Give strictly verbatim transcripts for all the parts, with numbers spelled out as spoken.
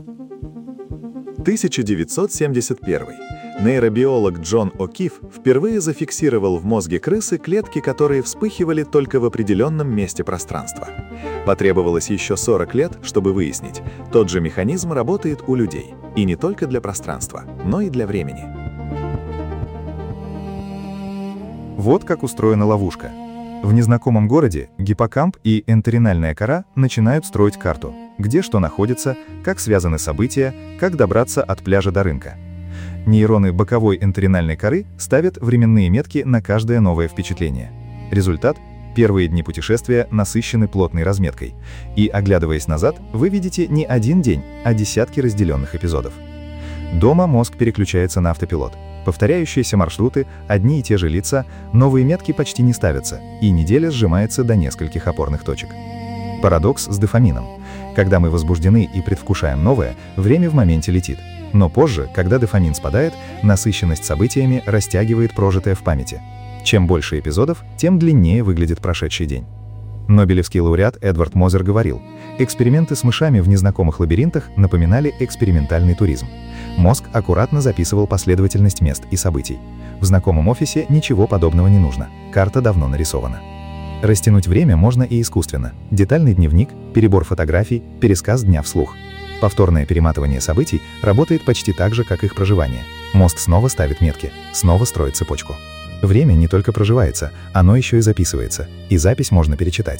тысяча девятьсот семьдесят первый. Нейробиолог Джон О'Кифф впервые зафиксировал в мозге крысы клетки, которые вспыхивали только в определенном месте пространства. Потребовалось еще сорок лет, чтобы выяснить, тот же механизм работает у людей. И не только для пространства, но и для времени. Вот как устроена ловушка. В незнакомом городе гиппокамп и энтеринальная кора начинают строить карту, где что находится, как связаны события, как добраться от пляжа до рынка. Нейроны боковой энтеринальной коры ставят временные метки на каждое новое впечатление. Результат – первые дни путешествия насыщены плотной разметкой. И, оглядываясь назад, вы видите не один день, а десятки разделенных эпизодов. Дома мозг переключается на автопилот. Повторяющиеся маршруты, одни и те же лица, новые метки почти не ставятся, и неделя сжимается до нескольких опорных точек. Парадокс с дофамином. Когда мы возбуждены и предвкушаем новое, время в моменте летит. Но позже, когда дофамин спадает, насыщенность событиями растягивает прожитое в памяти. Чем больше эпизодов, тем длиннее выглядит прошедший день. Нобелевский лауреат Эдвард Мозер говорил, эксперименты с мышами в незнакомых лабиринтах напоминали экспериментальный туризм. Мозг аккуратно записывал последовательность мест и событий. В знакомом офисе ничего подобного не нужно, карта давно нарисована. Растянуть время можно и искусственно. Детальный дневник, перебор фотографий, пересказ дня вслух. Повторное перематывание событий работает почти так же, как их проживание. Мозг снова ставит метки, снова строит цепочку. Время не только проживается, оно еще и записывается, и запись можно перечитать.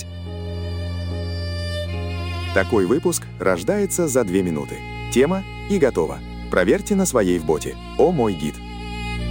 Такой выпуск рождается за две минуты. Тема и готово. Проверьте на своей в боте. О мой гид.